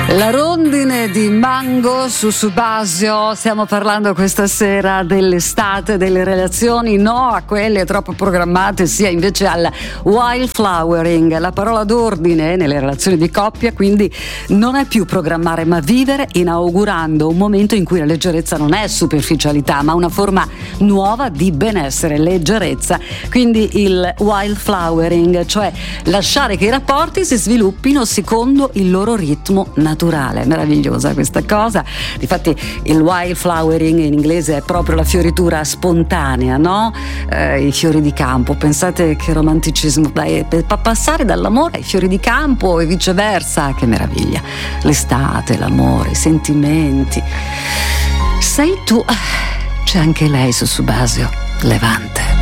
La rondine di Mango su Subasio. Stiamo parlando questa sera dell'estate, delle relazioni, no a quelle troppo programmate, sia invece al wildflowering. La parola d'ordine nelle relazioni di coppia quindi non è più programmare ma vivere, inaugurando un momento in cui la leggerezza non è superficialità ma una forma nuova di benessere, leggerezza. Quindi il wildflowering, cioè lasciare che i rapporti si sviluppino secondo il loro ritmo naturale. Meravigliosa questa cosa. Difatti il wildflowering in inglese è proprio la fioritura spontanea, no? I fiori di campo, pensate che romanticismo, per passare dall'amore ai fiori di campo e viceversa, che meraviglia. L'estate, l'amore, i sentimenti. Sei tu, c'è anche lei su Subasio, Levante.